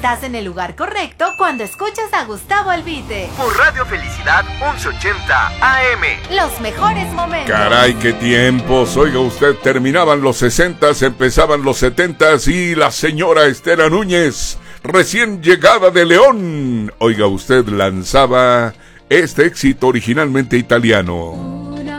Estás en el lugar correcto cuando escuchas a Gustavo Albite. Por Radio Felicidad 1180 AM. Los mejores momentos. Caray, qué tiempos. Oiga usted, terminaban los 60s, empezaban los 70s y la señora Estela Núñez, recién llegada de León, oiga usted, lanzaba este éxito originalmente italiano.